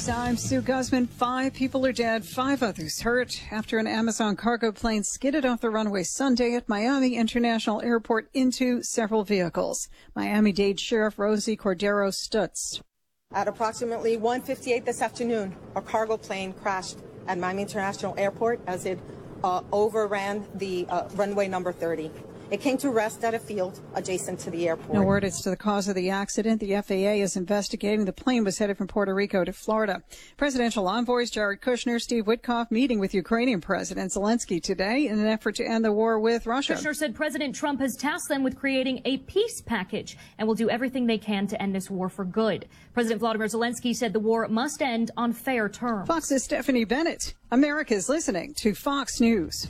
News, I'm Sue Guzman. 5 people are dead, 5 others hurt after an Amazon cargo plane skidded off the runway Sunday at Miami International Airport into several vehicles. Miami-Dade Sheriff Rosie Cordero Stutz. At approximately 1:58 this afternoon, a cargo plane crashed at Miami International Airport as it overran the runway number 30. It came to rest at a field adjacent to the airport. No word as to the cause of the accident. The FAA is investigating. The plane was headed from Puerto Rico to Florida. Presidential envoys Jared Kushner, Steve Witkoff meeting with Ukrainian President Zelensky today in an effort to end the war with Russia. Kushner said President Trump has tasked them with creating a peace package and will do everything they can to end this war for good. President Volodymyr Zelensky said the war must end on fair terms. Fox's Stephanie Bennett. America's listening to Fox News.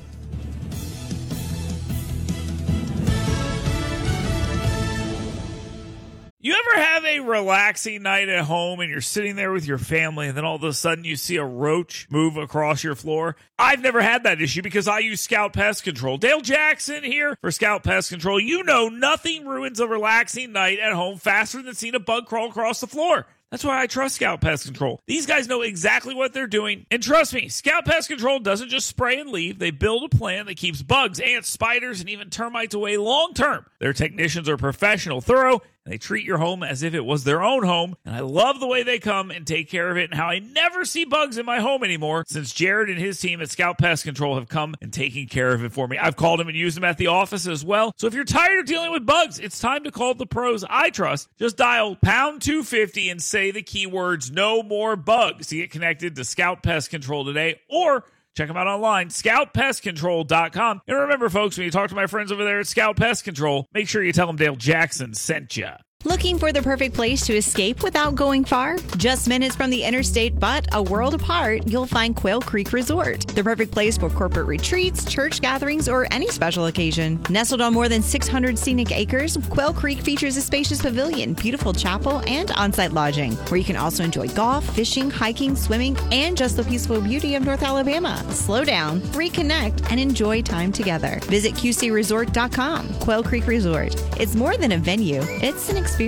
You ever have a relaxing night at home and you're sitting there with your family and then all of a sudden you see a roach move across your floor? I've never had that issue because I use Scout Pest Control. Dale Jackson here for Scout Pest Control. You know nothing ruins a relaxing night at home faster than seeing a bug crawl across the floor. That's why I trust Scout Pest Control. These guys know exactly what they're doing. And trust me, Scout Pest Control doesn't just spray and leave. They build a plan that keeps bugs, ants, spiders, and even termites away long term. Their technicians are professional, thorough, and they treat your home as if it was their own home. And I love the way they come and take care of it and how I never see bugs in my home anymore since Jared and his team at Scout Pest Control have come and taken care of it for me. I've called them and used them at the office as well. So if you're tired of dealing with bugs, it's time to call the pros I trust. Just dial pound 250 and say the keywords "no more bugs" to get connected to Scout Pest Control today, or check them out online, scoutpestcontrol.com. And remember, folks, when you talk to my friends over there at Scout Pest Control, make sure you tell them Dale Jackson sent you. Looking for the perfect place to escape without going far? Just minutes from the interstate, but a world apart, you'll find Quail Creek Resort. The perfect place for corporate retreats, church gatherings, or any special occasion. Nestled on more than 600 scenic acres, Quail Creek features a spacious pavilion, beautiful chapel, and on-site lodging, where you can also enjoy golf, fishing, hiking, swimming, and just the peaceful beauty of North Alabama. Slow down, reconnect, and enjoy time together. Visit QCResort.com. Quail Creek Resort. It's more than a venue, it's an experience.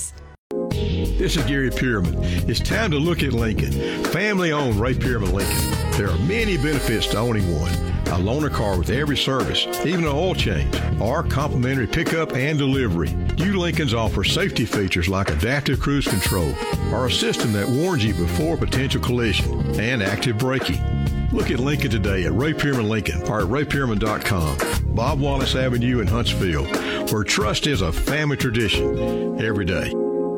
This is Gary Pyramid. It's time to look at Lincoln. Family-owned Ray Pyramid Lincoln. There are many benefits to owning one. A loaner car with every service, even an oil change, or complimentary pickup and delivery. New Lincolns offer safety features like adaptive cruise control, or a system that warns you before potential collision, and active braking. Look at Lincoln today at Ray Pyramid Lincoln or at raypyramid.com. Bob Wallace Avenue in Huntsville, where trust is a family tradition every day.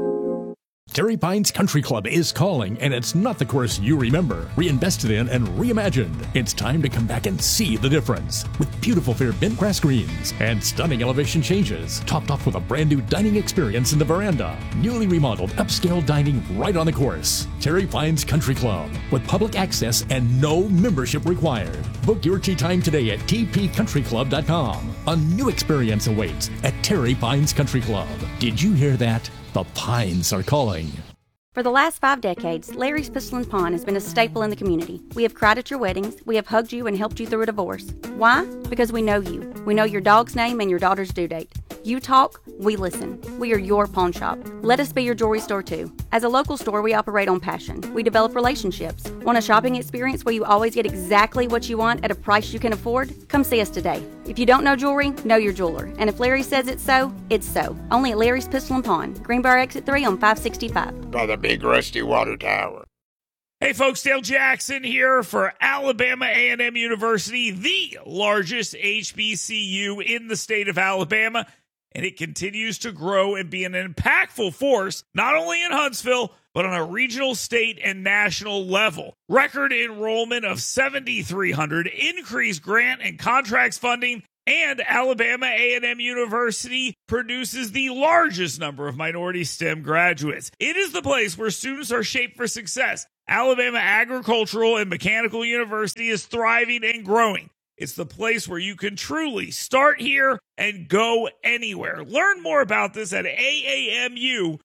Terry Pines Country Club is calling, and it's not the course you remember. Reinvested in and reimagined. It's time to come back and see the difference. With beautiful fair bent grass greens and stunning elevation changes, topped off with a brand new dining experience in the veranda. Newly remodeled upscale dining right on the course. Terry Pines Country Club, with public access and no membership required. Book your tea time today at tpcountryclub.com. A new experience awaits at Terry Pines Country Club. Did you hear that? The Pines are calling. For the last 5 decades, Larry's Pistol and Pawn has been a staple in the community. We have cried at your weddings. We have hugged you and helped you through a divorce. Why? Because we know you. We know your dog's name and your daughter's due date. You talk, we listen. We are your pawn shop. Let us be your jewelry store too. As a local store, we operate on passion. We develop relationships. Want a shopping experience where you always get exactly what you want at a price you can afford? Come see us today. If you don't know jewelry, know your jeweler. And if Larry says it's so, it's so. Only at Larry's Pistol and Pawn, Greenbrier Exit 3 on 565. By the big rusty water tower. Hey folks, Dale Jackson here for Alabama A&M University, the largest HBCU in the state of Alabama, and it continues to grow and be an impactful force, not only in Huntsville, but on a regional, state, and national level. Record enrollment of 7,300, increased grant and contracts funding, and Alabama A&M University produces the largest number of minority STEM graduates. It is the place where students are shaped for success. Alabama Agricultural and Mechanical University is thriving and growing. It's the place where you can truly start here and go anywhere. Learn more about this at aamu.edu.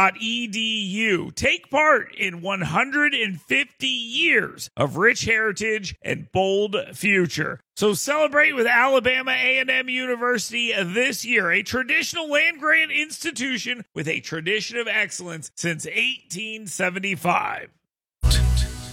Take part in 150 years of rich heritage and bold future. So celebrate with Alabama A&M University this year, a traditional land-grant institution with a tradition of excellence since 1875.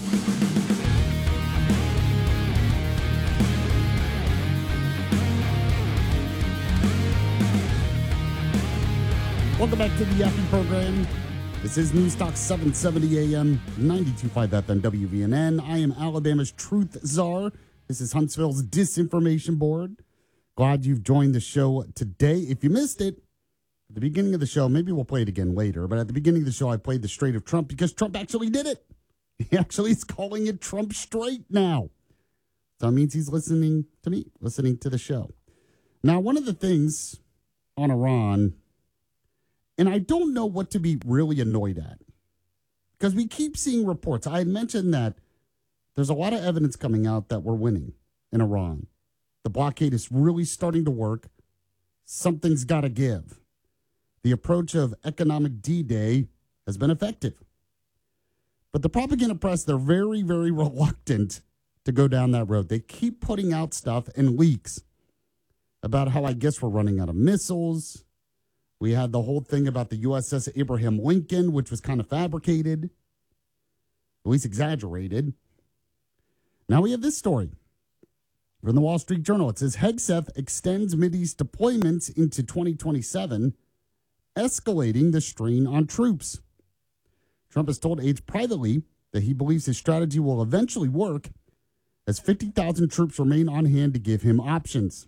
Welcome back to the Yappy program. This is News Talk 770 AM, 92.5 FM WVNN. I am Alabama's Truth Czar. This is Huntsville's Disinformation Board. Glad you've joined the show today. If you missed it, at the beginning of the show, maybe we'll play it again later, but at the beginning of the show, I played the Strait of Trump because Trump actually did it. He actually is calling it Trump Strait now. So that means he's listening to me, listening to the show. Now, one of the things on Iran, and I don't know what to be really annoyed at, because we keep seeing reports. I had mentioned that there's a lot of evidence coming out that we're winning in Iran. The blockade is really starting to work. Something's got to give. The approach of economic D-Day has been effective. But the propaganda press, they're very, very reluctant to go down that road. They keep putting out stuff and leaks about how I guess we're running out of missiles. We had the whole thing about the USS Abraham Lincoln, which was kind of fabricated, at least exaggerated. Now we have this story from the Wall Street Journal. It says Hegseth extends Mideast deployments into 2027, escalating the strain on troops. Trump has told aides privately that he believes his strategy will eventually work as 50,000 troops remain on hand to give him options.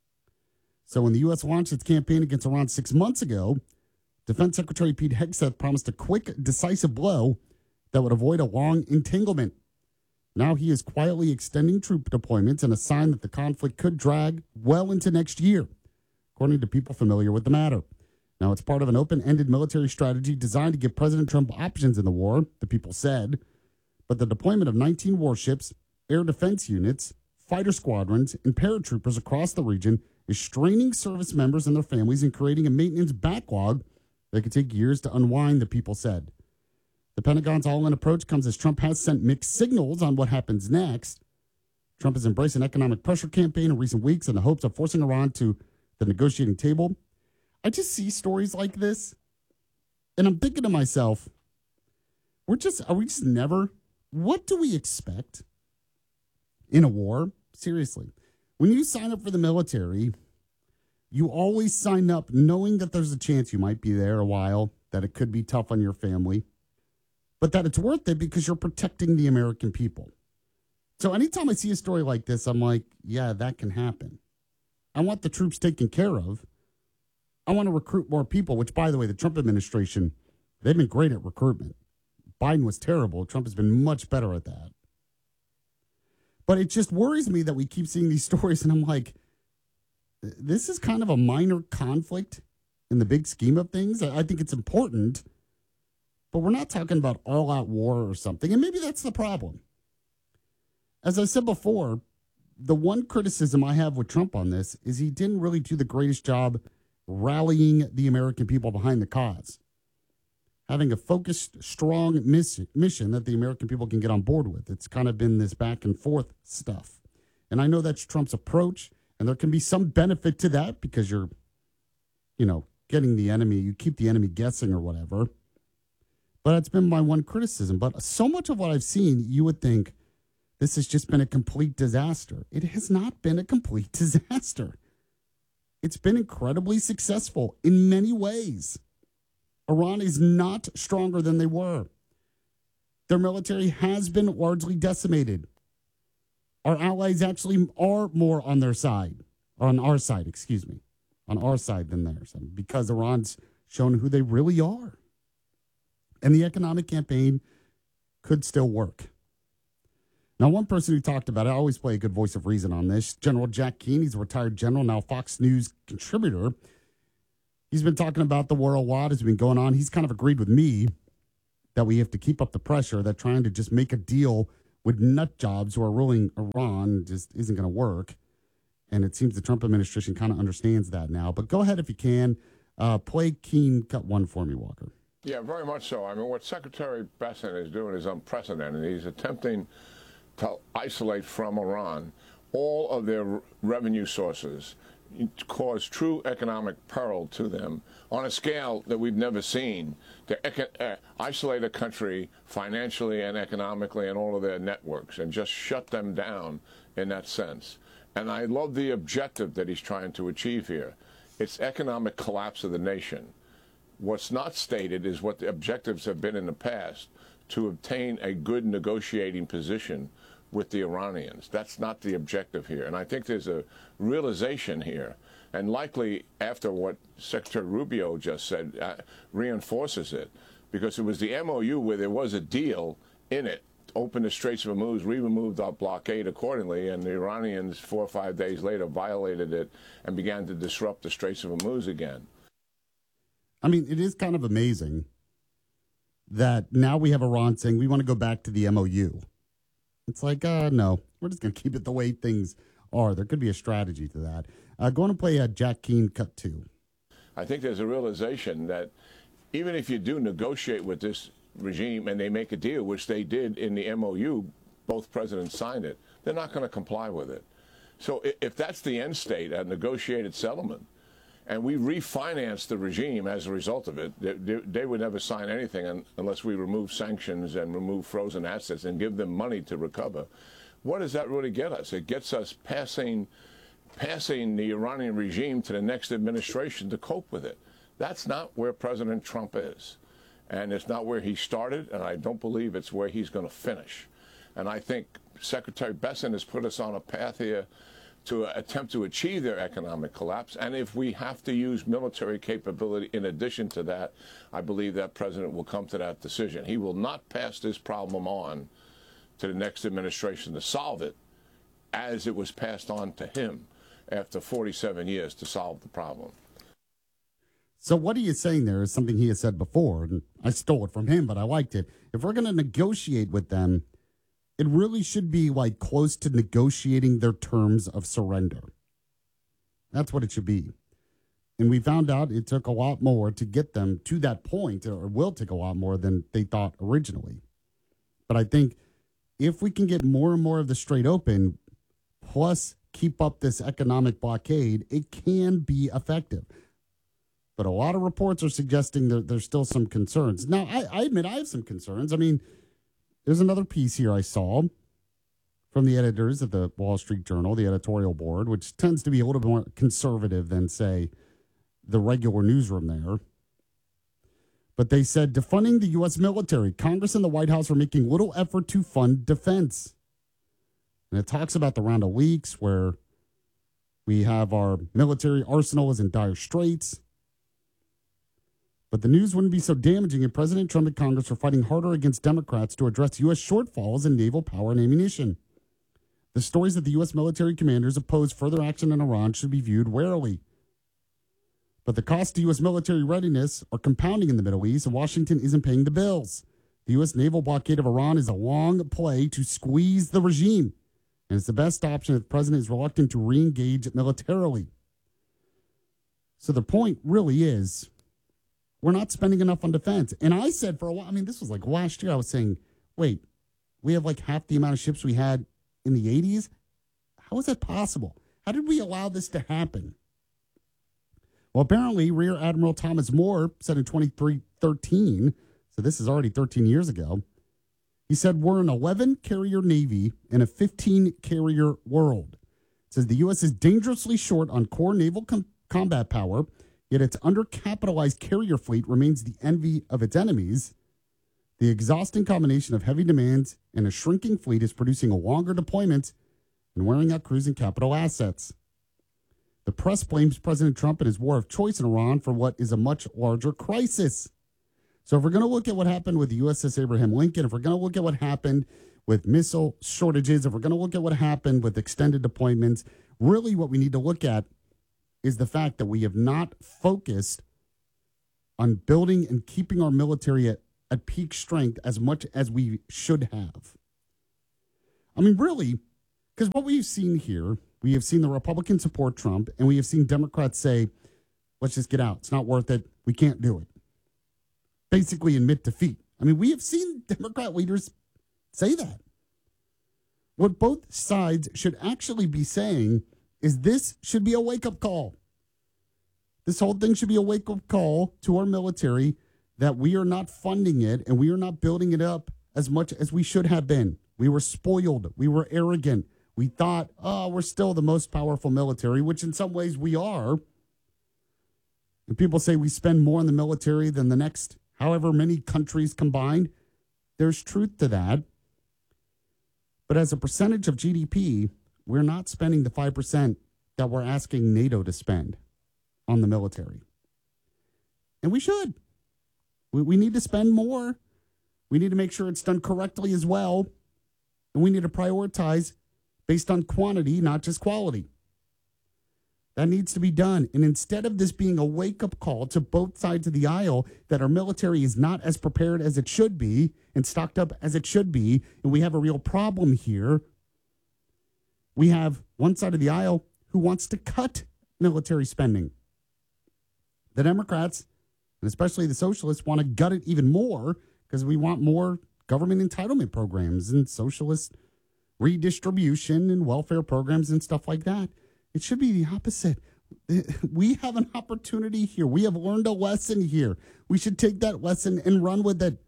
So when the U.S. launched its campaign against Iran 6 months ago, Defense Secretary Pete Hegseth promised a quick, decisive blow that would avoid a long entanglement. Now he is quietly extending troop deployments and a sign that the conflict could drag well into next year, according to people familiar with the matter. Now, it's part of an open-ended military strategy designed to give President Trump options in the war, the people said. But the deployment of 19 warships, air defense units, fighter squadrons, and paratroopers across the region is straining service members and their families and creating a maintenance backlog that could take years to unwind, the people said. The Pentagon's all-in approach comes as Trump has sent mixed signals on what happens next. Trump has embraced an economic pressure campaign in recent weeks in the hopes of forcing Iran to the negotiating table. I just see stories like this, and I'm thinking to myself, are we just never, what do we expect in a war? Seriously. When you sign up for the military, you always sign up knowing that there's a chance you might be there a while, that it could be tough on your family, but that it's worth it because you're protecting the American people. So anytime I see a story like this, I'm like, yeah, that can happen. I want the troops taken care of. I want to recruit more people, which, by the way, the Trump administration, they've been great at recruitment. Biden was terrible. Trump has been much better at that. But it just worries me that we keep seeing these stories, and I'm like, this is kind of a minor conflict in the big scheme of things. I think it's important, but we're not talking about all-out war or something, and maybe that's the problem. As I said before, the one criticism I have with Trump on this is he didn't really do the greatest job rallying the American people behind the cause, having a focused, strong mission that the American people can get on board with. It's kind of been this back and forth stuff. And I know that's Trump's approach, and there can be some benefit to that because you're, getting the enemy, you keep the enemy guessing or whatever. But it's been my one criticism. But so much of what I've seen, you would think this has just been a complete disaster. It has not been a complete disaster. It's been incredibly successful in many ways. Iran is not stronger than they were. Their military has been largely decimated. Our allies actually are more on their side, on our side than theirs, because Iran's shown who they really are. And the economic campaign could still work. Now, one person who talked about it, I always play a good voice of reason on this, General Jack Keane. He's a retired general, now Fox News contributor. He's been talking about the war a lot. It's been going on. He's kind of agreed with me that we have to keep up the pressure, that trying to just make a deal with nut jobs who are ruling Iran just isn't going to work. And it seems the Trump administration kind of understands that now. But go ahead if you can. Play Keane cut one for me, Walker. Yeah, very much so. I mean, what Secretary Bessent is doing is unprecedented. He's attempting to isolate from Iran all of their revenue sources, cause true economic peril to them on a scale that we've never seen, to isolate a country financially and economically and all of their networks and just shut them down in that sense. And I love the objective that he's trying to achieve here. It's economic collapse of the nation. What's not stated is what the objectives have been in the past, to obtain a good negotiating position with the Iranians. That's not the objective here. And I think there's a realization here, and likely after what Secretary Rubio just said, reinforces it, because it was the MOU where there was a deal in it, open the Straits of Hormuz, we removed our blockade accordingly, and the Iranians 4 or 5 days later violated it and began to disrupt the Straits of Hormuz again. I mean, it is kind of amazing that now we have Iran saying we want to go back to the MOU. It's like, no, we're just going to keep it the way things are. There could be a strategy to that. Going to play Jack Keane Cut 2. I think there's a realization that even if you do negotiate with this regime and they make a deal, which they did in the MOU, both presidents signed it, they're not going to comply with it. So if that's the end state, a negotiated settlement, and we refinance the regime as a result of it, they would never sign anything unless we remove sanctions and remove frozen assets and give them money to recover. What does that really get us? It gets us passing the Iranian regime to the next administration to cope with it. That's not where President Trump is. And it's not where he started, and I don't believe it's where he's going to finish. And I think Secretary Bessent has put us on a path here to attempt to achieve their economic collapse. And if we have to use military capability in addition to that, I believe that president will come to that decision. He will not pass this problem on to the next administration to solve it as it was passed on to him after 47 years to solve the problem. So what he is saying there is something he has said before, and I stole it from him, but I liked it. If we're going to negotiate with them, it really should be like close to negotiating their terms of surrender. That's what it should be. And we found out it took a lot more to get them to that point, or will take a lot more than they thought originally. But I think if we can get more and more of the Strait open, plus keep up this economic blockade, it can be effective. But a lot of reports are suggesting that there's still some concerns. Now, I admit I have some concerns. I mean, there's another piece here I saw from the editors of the Wall Street Journal, the editorial board, which tends to be a little bit more conservative than, say, the regular newsroom there. But they said, defunding the U.S. military, Congress and the White House are making little effort to fund defense. And it talks about the round of leaks where we have our military arsenal is in dire straits. But the news wouldn't be so damaging if President Trump and Congress were fighting harder against Democrats to address U.S. shortfalls in naval power and ammunition. The stories that the U.S. military commanders oppose further action in Iran should be viewed warily. But the costs to U.S. military readiness are compounding in the Middle East, and Washington isn't paying the bills. The U.S. naval blockade of Iran is a long play to squeeze the regime, and it's the best option if the president is reluctant to re-engage militarily. So the point really is, we're not spending enough on defense. And I said for a while, I mean, this was like last year, I was saying, wait, we have like half the amount of ships we had in the 80s? How is that possible? How did we allow this to happen? Well, apparently, Rear Admiral Thomas Moore said in 2313, so this is already 13 years ago, he said, we're an 11-carrier Navy in a 15-carrier world. It says the U.S. is dangerously short on core naval combat power, yet its undercapitalized carrier fleet remains the envy of its enemies. The exhausting combination of heavy demands and a shrinking fleet is producing a longer deployment and wearing out cruising capital assets. The press blames President Trump and his war of choice in Iran for what is a much larger crisis. So if we're going to look at what happened with the USS Abraham Lincoln, if we're going to look at what happened with missile shortages, if we're going to look at what happened with extended deployments, really what we need to look at is the fact that we have not focused on building and keeping our military at peak strength as much as we should have. I mean, really, because what we've seen here, we have seen the Republicans support Trump, and we have seen Democrats say, let's just get out. It's not worth it. We can't do it. Basically admit defeat. I mean, we have seen Democrat leaders say that. What both sides should actually be saying is this should be a wake-up call. This whole thing should be a wake-up call to our military that we are not funding it and we are not building it up as much as we should have been. We were spoiled. We were arrogant. We thought, we're still the most powerful military, which in some ways we are. And people say we spend more on the military than the next however many countries combined. There's truth to that. But as a percentage of GDP, we're not spending the 5% that we're asking NATO to spend on the military. And we should. We need to spend more. We need to make sure it's done correctly as well. And we need to prioritize based on quantity, not just quality. That needs to be done. And instead of this being a wake-up call to both sides of the aisle that our military is not as prepared as it should be and stocked up as it should be, and we have a real problem here, we have one side of the aisle who wants to cut military spending. The Democrats, and especially the socialists, want to gut it even more because we want more government entitlement programs and socialist redistribution and welfare programs and stuff like that. It should be the opposite. We have an opportunity here. We have learned a lesson here. We should take that lesson and run with it.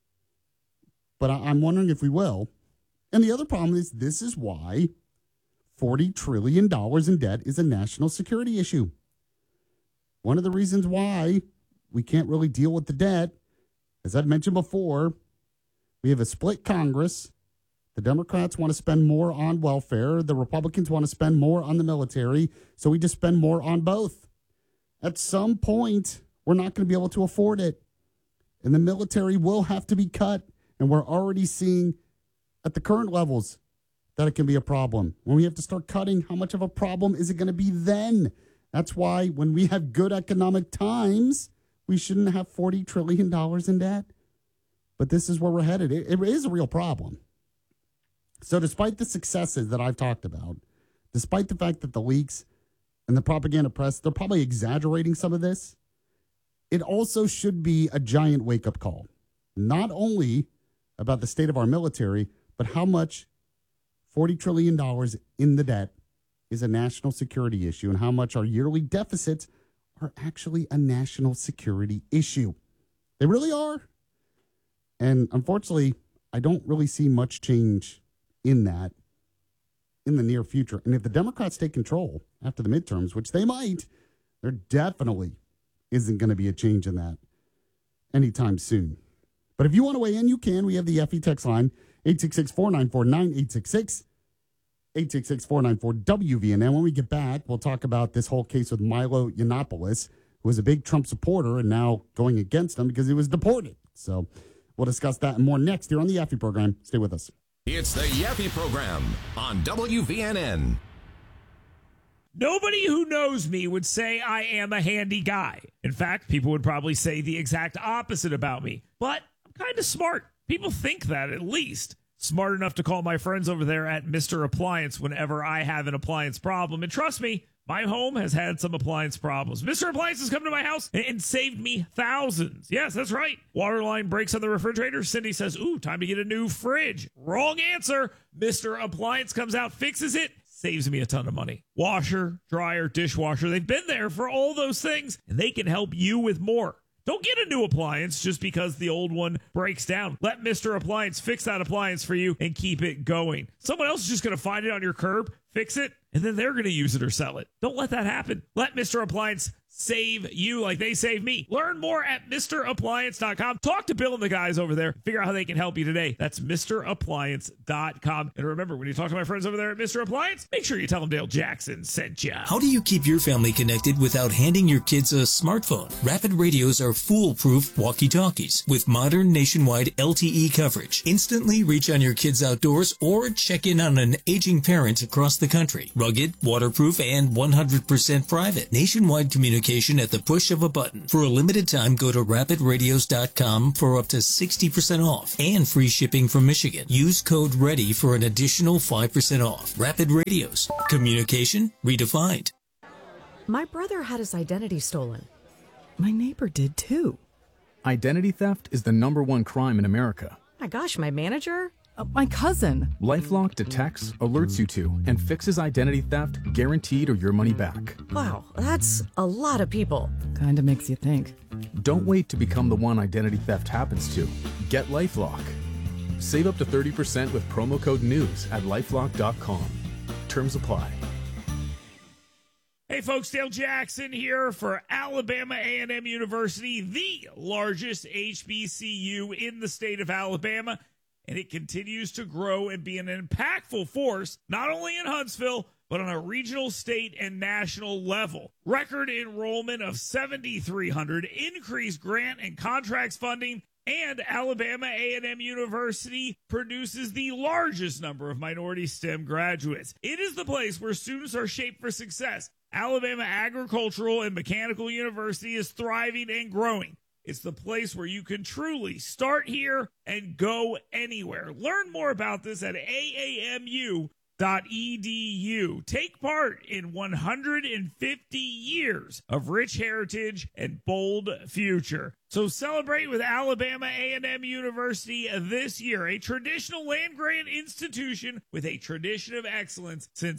But I'm wondering if we will. And the other problem is this is why $40 trillion in debt is a national security issue. One of the reasons why we can't really deal with the debt, as I've mentioned before, we have a split Congress. The Democrats want to spend more on welfare. The Republicans want to spend more on the military. So we just spend more on both. At some point, we're not going to be able to afford it. And the military will have to be cut. And we're already seeing at the current levels that it can be a problem. When we have to start cutting, how much of a problem is it going to be then? That's why when we have good economic times, we shouldn't have $40 trillion in debt. But this is where we're headed. It is a real problem. So despite the successes that I've talked about, despite the fact that the leaks and the propaganda press, they're probably exaggerating some of this, it also should be a giant wake-up call. Not only about the state of our military, but how much $40 trillion in the debt is a national security issue and how much our yearly deficits are actually a national security issue. They really are. And unfortunately, I don't really see much change in that in the near future. And if the Democrats take control after the midterms, which they might, there definitely isn't going to be a change in that anytime soon. But if you want to weigh in, you can. We have the FE text line, 866-494-9866, 866-494-WVNN. When we get back, we'll talk about this whole case with Milo Yiannopoulos, who was a big Trump supporter and now going against him because he was deported. So we'll discuss that and more next here on the FE program. Stay with us. It's the Yaffe Program on WVNN. Nobody who knows me would say I am a handy guy. In fact, people would probably say the exact opposite about me. But I'm kind of smart. People think that, at least. Smart enough to call my friends over there at Mr. Appliance whenever I have an appliance problem. And trust me, my home has had some appliance problems. Mr. Appliance has come to my house and saved me thousands. Yes, that's right. Water line breaks on the refrigerator. Cindy says, ooh, time to get a new fridge. Wrong answer. Mr. Appliance comes out, fixes it, saves me a ton of money. Washer, dryer, dishwasher, they've been there for all those things, and they can help you with more. Don't get a new appliance just because the old one breaks down. Let Mr. Appliance fix that appliance for you and keep it going. Someone else is just going to find it on your curb, fix it, and then they're going to use it or sell it. Don't let that happen. Let Mr. Appliance save you like they save me. Learn more at MrAppliance.com. Talk to Bill and the guys over there. Figure out how they can help you today. That's MrAppliance.com. And remember, when you talk to my friends over there at Mr. Appliance, make sure you tell them Dale Jackson sent you. How do you keep your family connected without handing your kids a smartphone? Rapid Radios are foolproof walkie-talkies with modern nationwide LTE coverage. Instantly reach on your kids outdoors or check in on an aging parent across the country. Rugged, waterproof, and 100% private. Nationwide communication at the push of a button. For a limited time, go to rapidradios.com for up to 60% off and free shipping from Michigan. Use code READY for an additional 5% off. Rapid Radios. Communication redefined. My brother had his identity stolen. My neighbor did too. Identity theft is the #1 crime in America. My gosh, my manager? My cousin. LifeLock detects, alerts you to, and fixes identity theft, guaranteed or your money back. Wow, that's a lot of people. Kinda makes you think. Don't wait to become the one identity theft happens to. Get LifeLock. Save up to 30% with promo code NEWS at LifeLock.com. Terms apply. Hey folks, Dale Jackson here for Alabama A&M University, the largest HBCU in the state of Alabama. And it continues to grow and be an impactful force, not only in Huntsville, but on a regional, state, and national level. Record enrollment of 7,300, increased grant and contracts funding, and Alabama A&M University produces the largest number of minority STEM graduates. It is the place where students are shaped for success. Alabama Agricultural and Mechanical University is thriving and growing. It's the place where you can truly start here and go anywhere. Learn more about this at aamu.edu. Take part in 150 years of rich heritage and bold future. So celebrate with Alabama A&M University this year, a traditional land-grant institution with a tradition of excellence since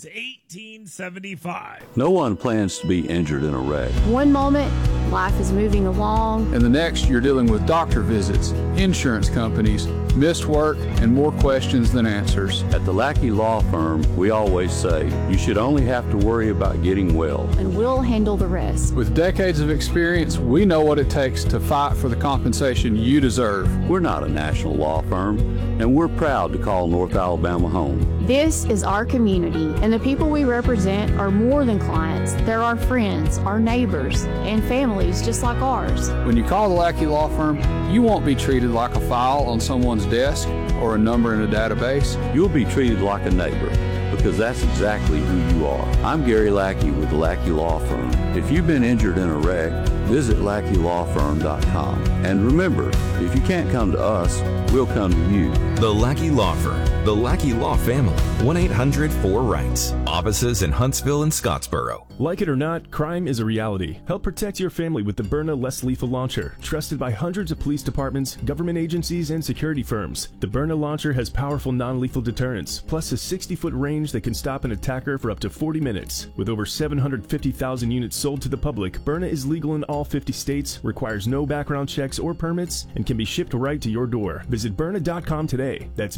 1875. No one plans to be injured in a wreck. One moment, life is moving along. And the next, you're dealing with doctor visits, insurance companies, missed work, and more questions than answers. At the Lackey Law Firm, we always say, you should only have to worry about getting well. And we'll handle the rest. With decades of experience, we know what it takes to fight for the compensation you deserve. We're not a national law firm, and we're proud to call North Alabama home. This is our community, and the people we represent are more than clients. They're our friends, our neighbors, and families just like ours. When you call the Lackey Law Firm, you won't be treated like a file on someone's desk or a number in a database. You'll be treated like a neighbor, because that's exactly who you are. I'm Gary Lackey with the Lackey Law Firm. If you've been injured in a wreck, visit LackeyLawFirm.com. And remember, if you can't come to us, we'll come to you. The Lackey Law Firm, the Lackey Law Family, 1-800-4-RIGHTS. Offices in Huntsville and Scottsboro. Like it or not, crime is a reality. Help protect your family with the Byrna Less Lethal Launcher, trusted by hundreds of police departments, government agencies, and security firms. The Byrna launcher has powerful non-lethal deterrence, plus a 60-foot range that can stop an attacker for up to 40 minutes. With over 750,000 units sold to the public, Byrna is legal in all 50 states, requires no background checks or permits, and can be shipped right to your door. Visit Byrna.com today. That's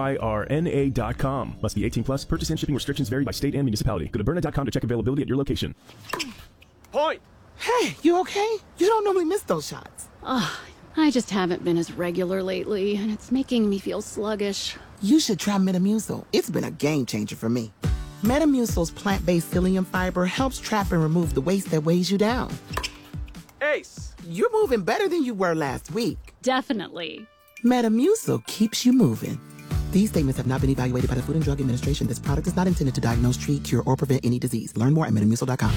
BYRNA.com. Must be 18 plus. Purchase and shipping restrictions vary by state and municipality. Go to Byrna.com to check availability at your location. Point! Hey, you okay? You don't normally miss those shots. I just haven't been as regular lately, and it's making me feel sluggish. You should try Metamucil. It's been a game changer for me. Metamucil's plant-based psyllium fiber helps trap and remove the waste that weighs you down. Ace! You're moving better than you were last week. Definitely. Metamucil keeps you moving. These statements have not been evaluated by the Food and Drug Administration. This product is not intended to diagnose, treat, cure, or prevent any disease. Learn more at Metamucil.com.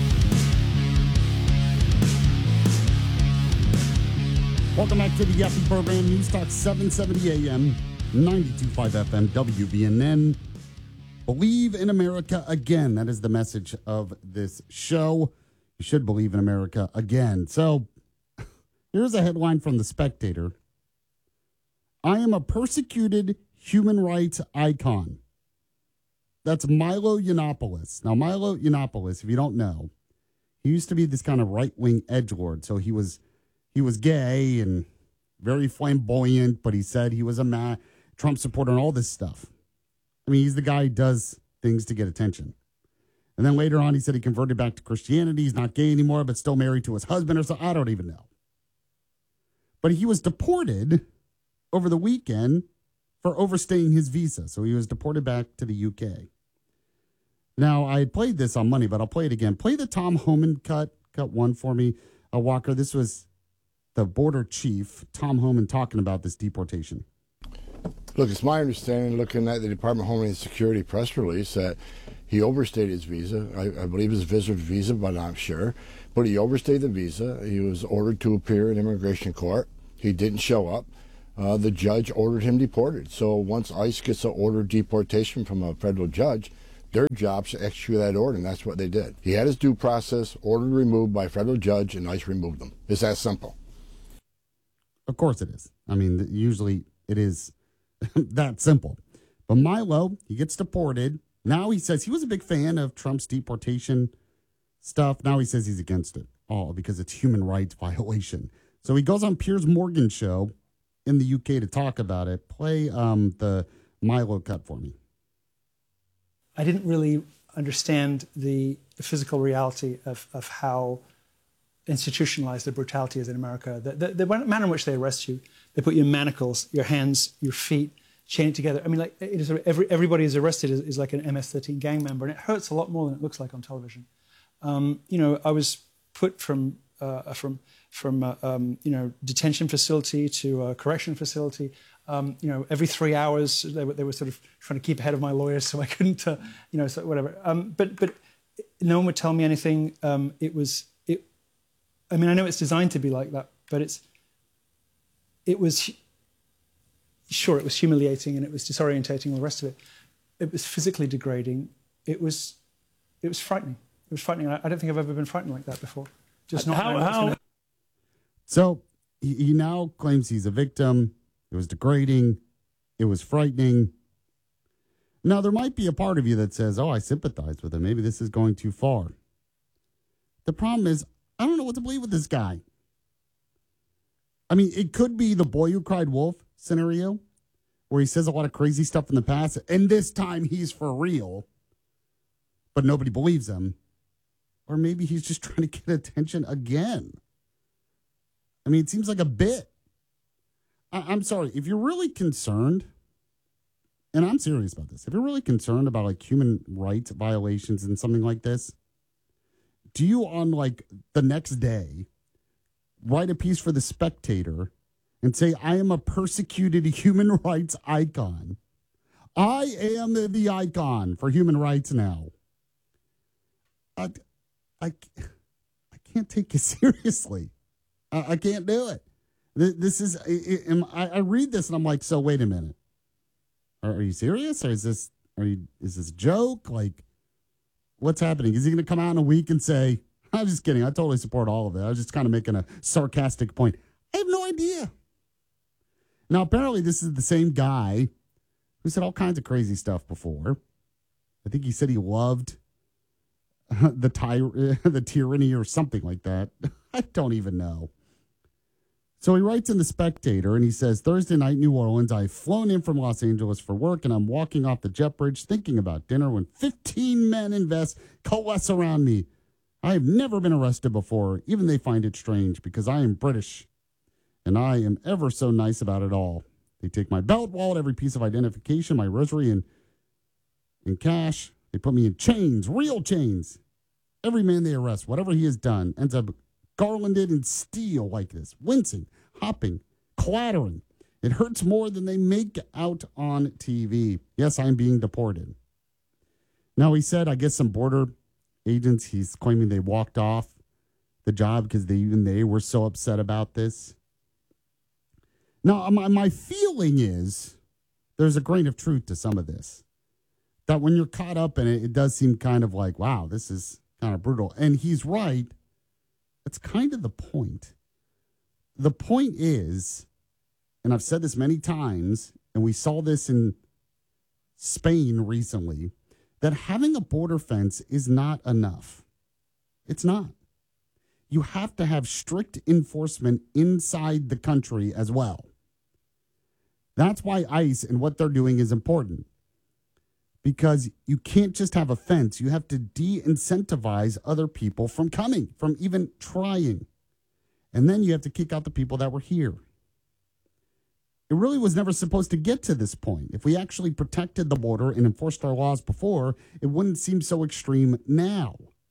Welcome back to the Yaffe program. News Talk 770 AM, 92.5 FM, WVNN. Believe in America again. That is the message of this show. You should believe in America again. So here's a headline from The Spectator. I am a persecuted human rights icon. That's Milo Yiannopoulos. Now, Milo Yiannopoulos, if you don't know, he used to be this kind of right-wing edgelord. So he was gay and very flamboyant, but he said he was a Trump supporter and all this stuff. I mean, he's the guy who does things to get attention. And then later on, he said he converted back to Christianity. He's not gay anymore, but still married to his husband or so. I don't even know. But he was deported over the weekend for overstaying his visa. So he was deported back to the UK. Now, I played this on Monday, but I'll play it again. Play the Tom Homan cut one for me, Walker. This was the border chief, Tom Homan, talking about this deportation. Look, it's my understanding, looking at the Department of Homeland Security press release, that he overstayed his visa. I believe his visitor visa, but I'm not sure. But he overstayed the visa. He was ordered to appear in immigration court. He didn't show up. The judge ordered him deported. So once ICE gets an order of deportation from a federal judge, their job is to execute that order, and that's what they did. He had his due process, ordered removed by a federal judge, and ICE removed him. It's that simple. Of course it is. I mean, usually it is That simple. But Milo, he gets deported. Now he says he was a big fan of Trump's deportation stuff. Now he says he's against it, all because it's human rights violation. So he goes on Piers Morgan's show in the UK to talk about it. Play the Milo cut for me. I didn't really understand the physical reality of how institutionalized the brutality is in America. The manner in which they arrest you, they put you in manacles, your hands, your feet, chain it together. I mean, like it is everybody is arrested is like an MS-13 gang member, and it hurts a lot more than it looks like on television. I was put from detention facility to a correction facility. Every 3 hours they were sort of trying to keep ahead of my lawyers, so I couldn't, so whatever. But no one would tell me anything. I know it's designed to be like that, but it was humiliating and it was disorientating, all the rest of it. It was physically degrading. It was frightening. It was frightening. I don't think I've ever been frightened like that before. Just not how. So he now claims he's a victim. It was degrading. It was frightening. Now, there might be a part of you that says, I sympathize with him. Maybe this is going too far. The problem is, I don't know what to believe with this guy. I mean, it could be the boy who cried wolf scenario, where he says a lot of crazy stuff in the past, and this time he's for real, but nobody believes him. Or maybe he's just trying to get attention again. I mean, it seems like a bit. I'm sorry, if you're really concerned, and I'm serious about this, if you're really concerned about like human rights violations and something like this, do you on like the next day write a piece for The Spectator and say, I am a persecuted human rights icon. I am the icon for human rights now. I can't take it seriously. I can't do it. This is, I read this and I'm like, so wait a minute. Are you serious? Or is this a joke? Like, what's happening? Is he going to come out in a week and say, I'm just kidding. I totally support all of it. I was just kind of making a sarcastic point. I have no idea. Now, apparently this is the same guy who said all kinds of crazy stuff before. I think he said he loved the tyranny or something like that. I don't even know. So he writes in The Spectator and he says, Thursday night, New Orleans, I've flown in from Los Angeles for work and I'm walking off the jet bridge thinking about dinner when 15 men coalesce around me. I have never been arrested before. Even they find it strange because I am British and I am ever so nice about it all. They take my belt, wallet, every piece of identification, my rosary and cash. They put me in chains, real chains. Every man they arrest, whatever he has done, ends up garlanded in steel like this, wincing, hopping, clattering. It hurts more than they make out on TV. Yes, I'm being deported. Now, he said, I guess some border agents, he's claiming they walked off the job because they were so upset about this. Now, my feeling is there's a grain of truth to some of this. That when you're caught up in it, it does seem kind of like, wow, this is kind of brutal. And he's right. That's kind of the point. The point is, and I've said this many times, and we saw this in Spain recently, that having a border fence is not enough. It's not. You have to have strict enforcement inside the country as well. That's why ICE and what they're doing is important. Because you can't just have a fence. You have to de-incentivize other people from coming, from even trying. And then you have to kick out the people that were here. It really was never supposed to get to this point. If we actually protected the border and enforced our laws before, it wouldn't seem so extreme now.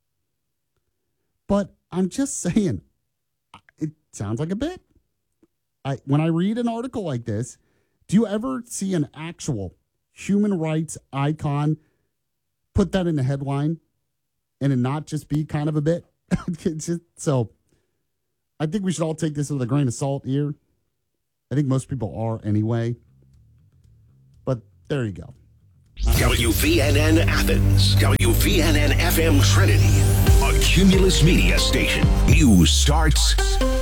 But I'm just saying, it sounds like a bit. When I read an article like this, do you ever see an actual human rights icon put that in the headline and it not just be kind of a bit? So I think we should all take this with a grain of salt here. I think most people are anyway. But there you go. WVNN Athens, WVNN FM Trinity, a Cumulus Media station. News starts